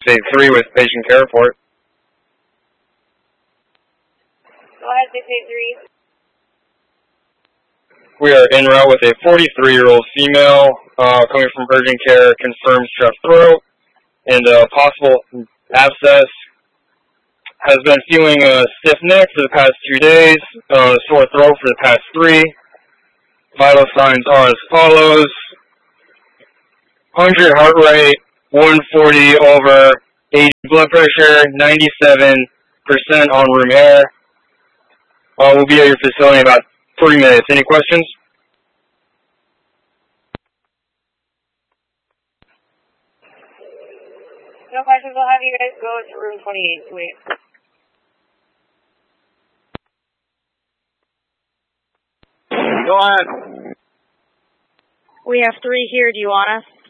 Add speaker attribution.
Speaker 1: State 3 with patient care report.
Speaker 2: Go ahead, 683.
Speaker 1: We are en route with a 43-year-old female coming from urgent care, confirmed strep throat and possible abscess. Has been feeling a stiff neck for the past 2 days, sore throat for the past 3. Vital signs are as follows: 100 heart rate, 140 over 80 blood pressure, 97% on room air. We'll be at your facility in about 3 minutes. Any questions?
Speaker 2: No questions. I'll have you guys go to room 28 to wait.
Speaker 3: Go ahead.
Speaker 2: We have 3 here. Do you want us?